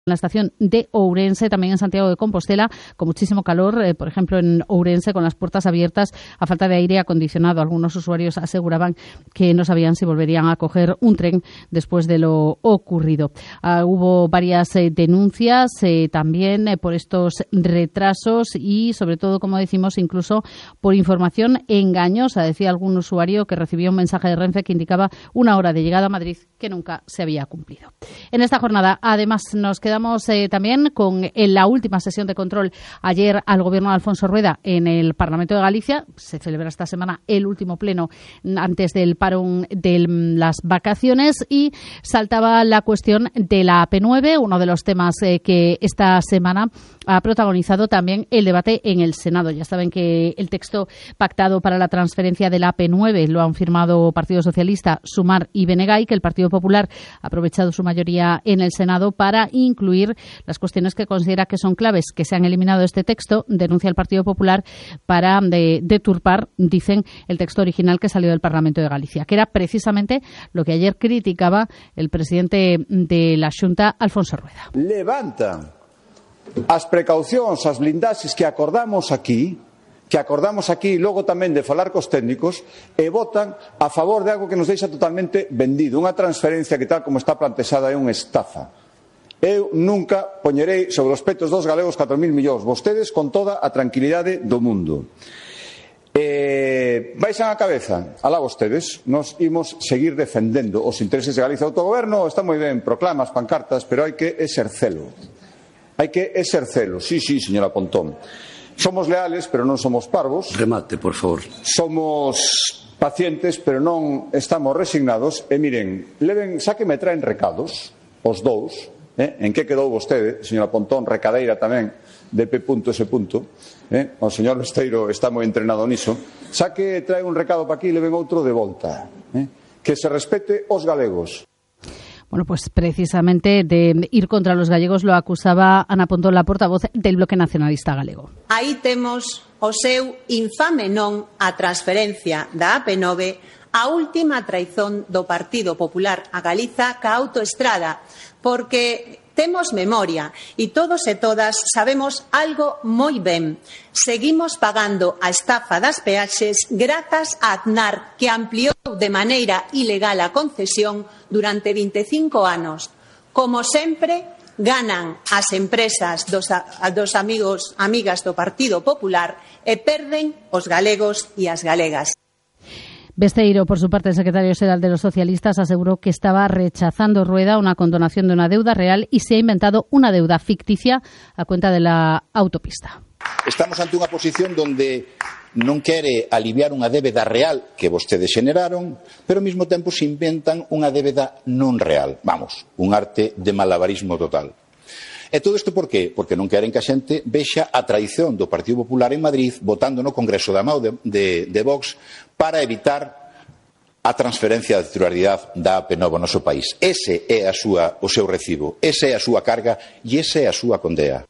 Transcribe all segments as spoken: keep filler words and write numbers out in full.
En la estación de Ourense, también en Santiago de Compostela, con muchísimo calor, eh, por ejemplo en Ourense con las puertas abiertas a falta de aire acondicionado. Algunos usuarios aseguraban que no sabían si volverían a coger un tren después de lo ocurrido. Uh, hubo varias eh, denuncias eh, también eh, por estos retrasos y sobre todo, como decimos, incluso por información engañosa. Decía algún usuario que recibió un mensaje de Renfe que indicaba una hora de llegada a Madrid que nunca se había cumplido. En esta jornada, además, nos quedamos Quedamos eh, también con en la última sesión de control ayer al gobierno de Alfonso Rueda en el Parlamento de Galicia. Se celebra esta semana el último pleno antes del parón de las vacaciones y saltaba la cuestión de la A P nueve, uno de los temas eh, que esta semana ha protagonizado también el debate en el Senado. Ya saben que el texto pactado para la transferencia de la A P nueve lo han firmado Partido Socialista, Sumar y Benegay, que el Partido Popular ha aprovechado su mayoría en el Senado para incluir las cuestiones que considera que son claves que se han eliminado de este texto. Denuncia el Partido Popular para de, deturpar, dicen, el texto original que salió del Parlamento de Galicia, que era precisamente lo que ayer criticaba el presidente de la Xunta, Alfonso Rueda. Levanta as precaucións, as blindaxes que acordamos aquí, que acordamos aquí logo tamén de falar cos técnicos e votan a favor de algo que nos deixa totalmente vendido, unha transferencia que tal como está plantexada é unha estafa. Eu nunca poñerei sobre os petos dos galegos catro mil millóns, vostedes con toda a tranquilidade do mundo. Eh, baixan a cabeza, alá vostedes, nos imos seguir defendendo os intereses de Galicia. O autogoberno está moi ben, proclamas, pancartas, pero hai que exercelo. Hai que exercelo, sí, sí, señora Pontón. Somos leales, pero non somos parvos. Remate, por favor. Somos pacientes, pero non estamos resignados. E miren, leven, xa que me traen recados, os dous, eh, en que quedou vostede, señora Pontón, recadeira tamén, de P. S. Eh, o señor Besteiro está moi entrenado niso. Xa que trae un recado para aquí, leven outro de volta. Eh, que se respete os galegos. Bueno, pues precisamente de ir contra los gallegos lo acusaba Ana Pontón, la portavoz del Bloque Nacionalista Galego. Aí temos o seu infame non a transferencia da A P nove, a última traizón do Partido Popular a Galiza ca autoestrada, porque temos memoria e todos e todas sabemos algo moi ben. Seguimos pagando a estafa das peaxes grazas a Aznar, que ampliou de maneira ilegal a concesión durante vinte e cinco anos. Como sempre, ganan as empresas dos, dos amigos, amigas do Partido Popular e perden os galegos e as galegas. Besteiro, por su parte, el secretario general de los socialistas, aseguró que estaba rechazando Rueda una condonación de una deuda real y se ha inventado una deuda ficticia a cuenta de la autopista. Estamos ante unha posición donde non quere aliviar unha débeda real que vostedes xeneraron, pero ao mesmo tempo se inventan unha débeda non real. Vamos, un arte de malabarismo total. E todo isto por qué? Porque non queren que a xente vexa a traición do Partido Popular en Madrid votando no Congreso da mão de, de, de Vox para evitar a transferencia de titularidade da A P nove ao noso país. Ese é a súa, o seu recibo, esa é a súa carga e esa é a súa condea.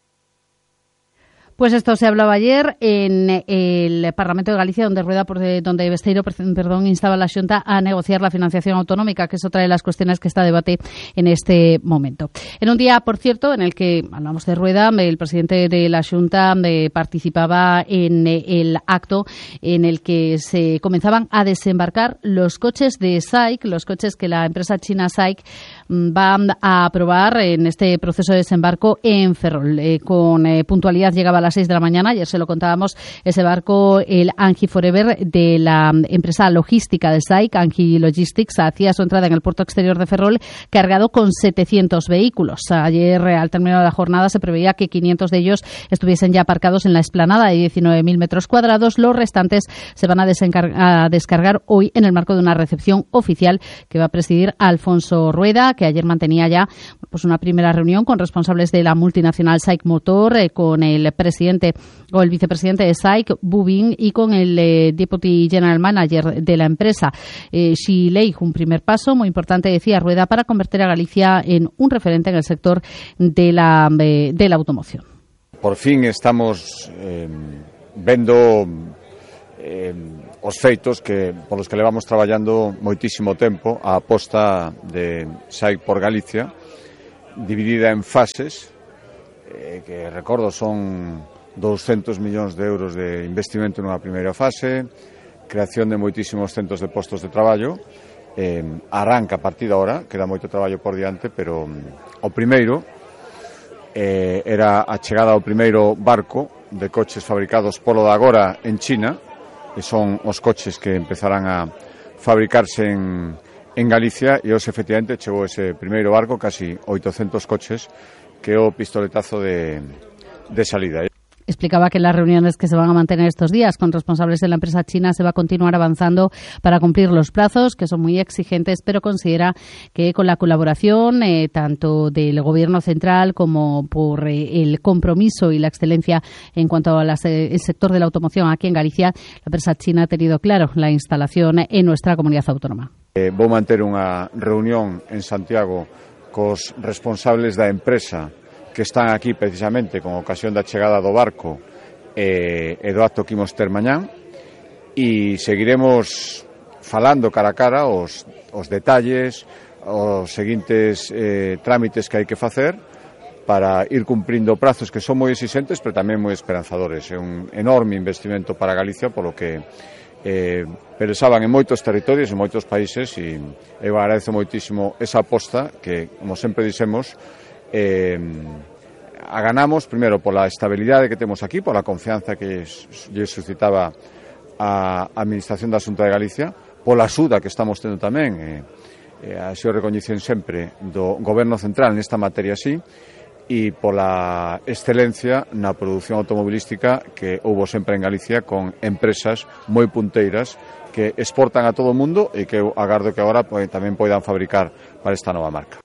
Pues esto se hablaba ayer en el Parlamento de Galicia, donde Rueda, donde Besteiro, perdón, instaba a la Xunta a negociar la financiación autonómica, que es otra de las cuestiones que está a debate en este momento. En un día, por cierto, en el que hablamos de Rueda, el presidente de la Xunta participaba en el acto en el que se comenzaban a desembarcar los coches de S A I C, los coches que la empresa china S A I C va a aprobar en este proceso de desembarco en Ferrol. Eh, con eh, puntualidad llegaba a las seis de la mañana, ayer se lo contábamos, ese barco, el Angie Forever, de la empresa logística de S A I C, Angie Logistics, hacía su entrada en el puerto exterior de Ferrol cargado con setecientos vehículos. Ayer, al término de la jornada, se preveía que quinientos de ellos estuviesen ya aparcados en la explanada de diecinueve mil metros cuadrados. Los restantes se van a, a descargar hoy en el marco de una recepción oficial que va a presidir Alfonso Rueda, que ayer mantenía ya pues una primera reunión con responsables de la multinacional S A I C Motor, eh, con el presidente o el vicepresidente de S A I C, Bubin, y con el eh, Deputy General Manager de la empresa, eh, Xi Lei. Un primer paso muy importante, decía Rueda, para convertir a Galicia en un referente en el sector de la, eh, de la automoción. Por fin estamos eh, vendo eh, os feitos que polos que levamos traballando moitísimo tempo a aposta de S A I C por Galicia, dividida en fases, eh, que recordo son douscentos millóns de euros de investimento nunha primeira fase, creación de moitísimos centros de postos de traballo, eh, arranca a partir de ahora, queda moito traballo por diante, pero um, o primeiro eh, era a chegada ao primeiro barco de coches fabricados polo de agora en China, que son os coches que empezarán a fabricarse en, en Galicia, e hoxe efectivamente chegou ese primeiro barco, casi oitocentos coches, que é o pistoletazo de, de salida. Explicaba que en las reuniones que se van a mantener estos días con responsables de la empresa china se va a continuar avanzando para cumplir los plazos, que son muy exigentes, pero considera que con la colaboración eh, tanto del Gobierno central como por eh, el compromiso y la excelencia en cuanto al eh, sector de la automoción aquí en Galicia, la empresa china ha tenido claro la instalación en nuestra comunidad autónoma. Eh, vou manter unha reunión en Santiago cos responsables da empresa que están aquí precisamente con ocasión da chegada do barco e, e do acto que imos ter mañán, e seguiremos falando cara a cara os, os detalles, os seguintes eh, trámites que hai que facer para ir cumprindo prazos que son moi exigentes pero tamén moi esperanzadores. É un enorme investimento para Galicia, polo que eh, pensaban en moitos territorios, en moitos países, e eu agradezo moitísimo esa aposta que, como sempre dixemos, Eh, a ganamos primeiro pola estabilidade que temos aquí, pola confianza que lle suscitaba a Administración da Xunta de Galicia, pola axuda que estamos tendo tamén, eh, eh, así o recoñecen sempre, do Goberno Central nesta materia así, e pola excelencia na produción automobilística que houbo sempre en Galicia, con empresas moi punteiras que exportan a todo o mundo e que eu agardo que agora pues, tamén poidan fabricar para esta nova marca.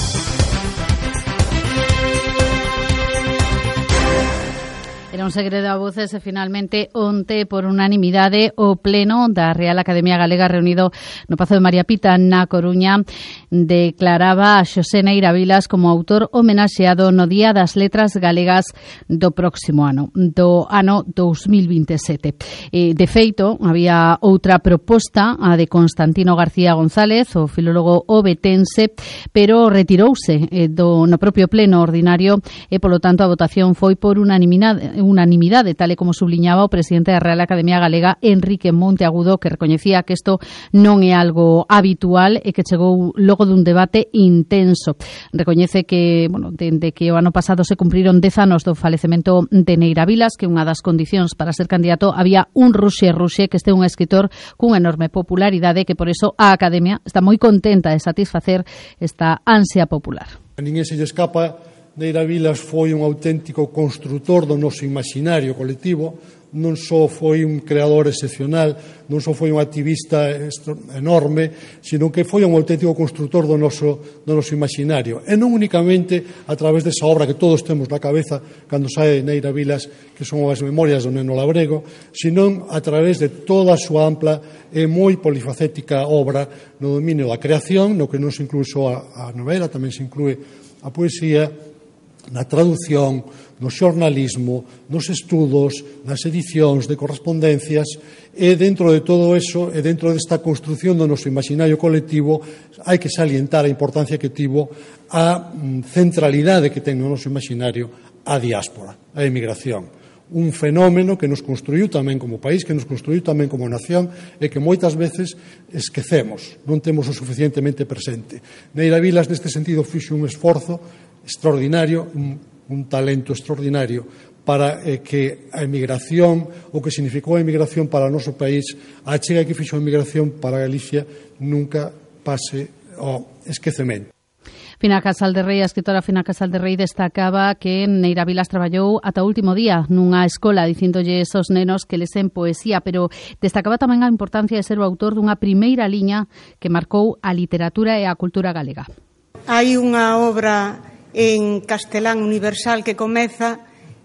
Era un segredo a voces e finalmente onte por unanimidade o pleno da Real Academia Galega reunido no Pazo de María Pita na Coruña declaraba a Xosé Neira Vilas como autor homenaxeado no Día das Letras Galegas do próximo ano, do ano dous mil vinte e sete. E, de feito, había outra proposta, a de Constantino García González, o filólogo obetense, pero retirouse eh, do, no propio pleno ordinario e, polo tanto, a votación foi por unanimidade unanimidade, tal e como subliñaba o presidente da Real Academia Galega, Enrique Monteagudo, que recoñecía que isto non é algo habitual e que chegou logo dun debate intenso. Recoñece que, bueno, dende que o ano pasado se cumpriron dez anos do falecemento de Neira Vilas, que unha das condicións para ser candidato había un Ruxe Ruxe, que este é un escritor cunha enorme popularidade, que por eso a Academia está moi contenta de satisfacer esta ansia popular. A ninguén se lle escapa, Neira Vilas foi un auténtico construtor do noso imaginario colectivo, non só foi un creador excepcional, non só foi un activista enorme, sino que foi un auténtico construtor do noso, do noso imaginario. E non únicamente a través desa obra que todos temos na cabeza cando sae Neira Vilas, que son as Memorias do Neno Labrego, sino a través de toda a súa ampla e moi polifacética obra no dominio da creación, no que non se inclúe só a, a novela, tamén se inclúe a poesía, na traducción, no xornalismo, nos estudos, nas edicións de correspondencias, e dentro de todo eso, e dentro desta construción do noso imaginario colectivo, hai que salientar a importancia que tivo a centralidade que ten no noso imaginario a diáspora, a emigración. Un fenómeno que nos construiu tamén como país, que nos construiu tamén como nación e que moitas veces esquecemos, non temos o suficientemente presente. Neira Vilas, neste sentido, fixo un esforzo extraordinario, un, un talento extraordinario para eh, que a emigración, o que significou a emigración para o noso país, a chega que fixo a emigración para Galicia, nunca pase ao esquecemento. Fina Casal de Rei, a escritora Fina Casal de Rei, destacaba que Neira Vilas traballou ata o último día nunha escola dicíndolle esos nenos que lesen poesía, pero destacaba tamén a importancia de ser o autor dunha primeira liña que marcou a literatura e a cultura galega. Hai unha obra en castelán universal que comeza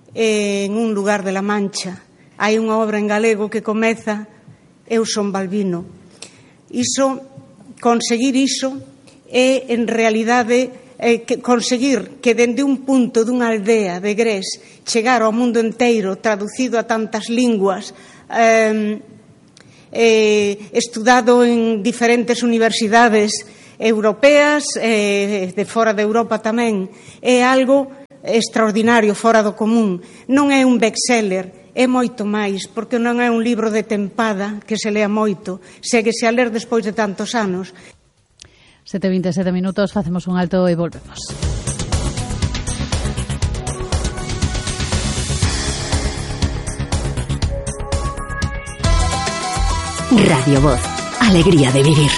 en un lugar de La Mancha. Hai unha obra en galego que comeza Eu son Balbino. Iso, conseguir iso é en realidade eh, que conseguir que dende un punto dunha aldea de Gres chegar ao mundo enteiro traducido a tantas linguas, eh, eh, estudado en diferentes universidades, europeas, eh, de fora de Europa tamén. É algo extraordinario, fora do común. Non é un bestseller, é moito máis, porque non é un libro de tempada que se lea moito, séguese a ler despois de tantos anos. sete e veintesete minutos, facemos un alto e volvemos. Radio Voz, alegría de vivir.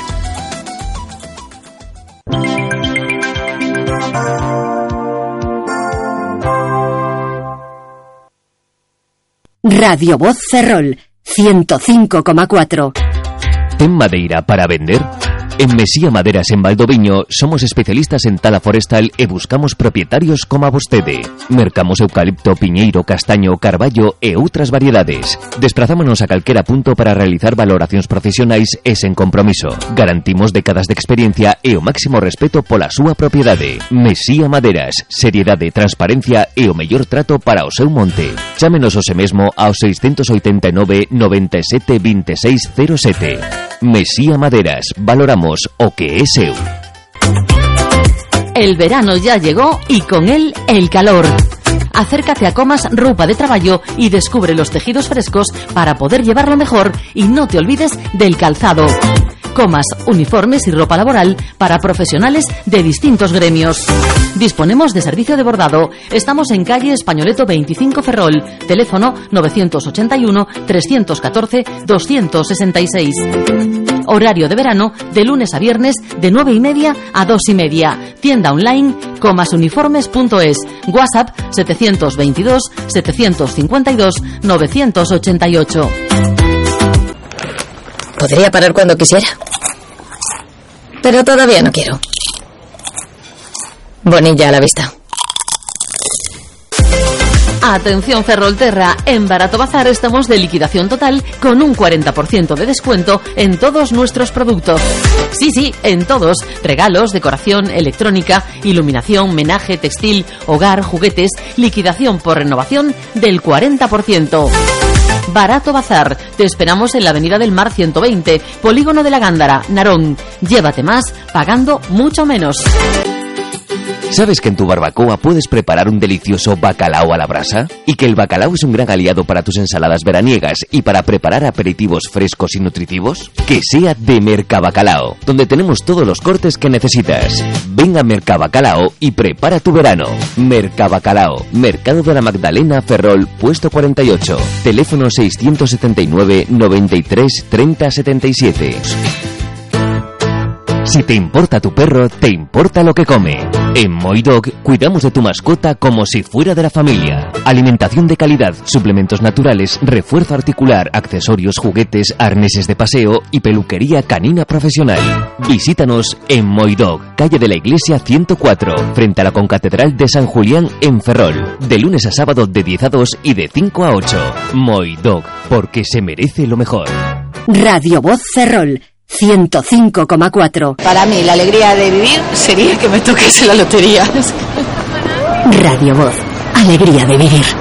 Radio Voz Ferrol, ciento cinco coma cuatro. ¿Ten madeira para vender? En Mesía Maderas en Valdoviño somos especialistas en tala forestal e buscamos propietarios como a vostede. Mercamos eucalipto, piñeiro, castaño, carballo e outras variedades. Desprazámonos a calquera punto para realizar valoracións profesionais e sen compromiso. Garantimos décadas de experiencia e o máximo respeto pola súa propiedade. Mesía Maderas, seriedade, transparencia e o mellor trato para o seu monte. Chámenos hoxe mesmo ao seiscentos oitenta e nove, noventa e sete, vinte e seis cero sete. Mesía Maderas, valoramos o que es seu. El verano ya llegó y con él el calor. Acércate a Comas Ropa de Traballo y descubre los tejidos frescos para poder llevarlo mejor y no te olvides del calzado. Comas, uniformes y ropa laboral para profesionales de distintos gremios. Disponemos de servicio de bordado. Estamos en calle Españoleto veinticinco Ferrol. Teléfono novecientos ochenta y uno, trescientos catorce, doscientos sesenta y seis. Horario de verano de lunes a viernes de nueve y media a dos y media. Tienda online comasuniformes punto es. WhatsApp setecientos veintidós, setecientos cincuenta y dos, novecientos ochenta y ocho. Podría parar cuando quisiera, pero todavía no quiero. Bonilla a la vista. Atención Ferrolterra, en Barato Bazar estamos de liquidación total con un cuarenta por ciento de descuento en todos nuestros productos. Sí, sí, en todos. Regalos, decoración, electrónica, iluminación, menaje, textil, hogar, juguetes, liquidación por renovación del cuarenta por ciento. Barato Bazar. Te esperamos en la Avenida del Mar ciento veinte, Polígono de la Gándara, Narón. Llévate más pagando mucho menos. ¿Sabes que en tu barbacoa puedes preparar un delicioso bacalao a la brasa? Y que el bacalao es un gran aliado para tus ensaladas veraniegas y para preparar aperitivos frescos y nutritivos? Que sea de Mercabacalao, donde tenemos todos los cortes que necesitas. Ven a Mercabacalao y prepara tu verano. Mercabacalao, Mercado de la Magdalena, Ferrol, puesto cuarenta y ocho. Teléfono seiscientos setenta y nueve, noventa y tres, treinta, setenta y siete. Si te importa tu perro, te importa lo que come. En Moidog cuidamos de tu mascota como si fuera de la familia. Alimentación de calidad, suplementos naturales, refuerzo articular, accesorios, juguetes, arneses de paseo y peluquería canina profesional. Visítanos en Moidog, calle de la Iglesia ciento cuatro, frente a la Concatedral de San Julián en Ferrol. De lunes a sábado de diez a dos y de cinco a ocho. Moidog, porque se merece lo mejor. Radio Voz Ferrol, ciento cinco coma cuatro. Para mí la alegría de vivir sería que me tocase la lotería. Radio Voz, alegría de vivir.